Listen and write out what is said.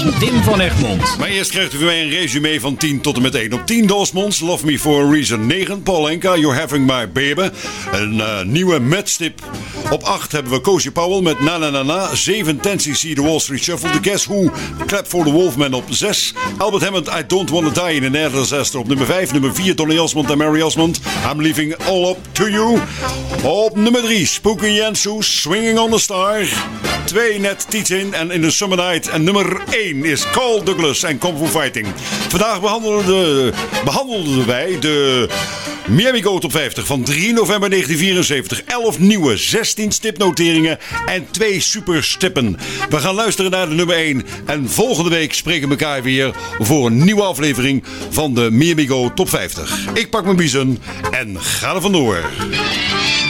Tim van Egmond. Maar eerst krijgt u van mij een resume van 10 tot en met 1. Op 10 de Osmonds, Love Me For A Reason. 9 Paul Anka, You're Having My Baby. Een nieuwe matstip. Op 8 hebben we Cozy Powell met Na Na Na Na. 7 10cc The Wall Street Shuffle. The Guess Who, Clap For The Wolfman op 6. Albert Hammond, I Don't Wanna Die in de Nederlandse 6 op nummer 5. Nummer 4 Donny Osmond en Mary Osmond, I'm Leaving All Up To You. Op nummer 3 Spooky Jansu, Swinging On The Star. 2 Net Tietzin en In The Summer Night. En nummer 1 is Carl Douglas en Kung Fu Fighting. Vandaag behandelden wij de Miami Go Top 50 van 3 november 1974. 11 nieuwe, 16 stipnoteringen en 2 superstippen. We gaan luisteren naar de nummer 1. En volgende week spreken we elkaar weer voor een nieuwe aflevering van de Miami Go Top 50. Ik pak mijn biezen en ga er vandoor.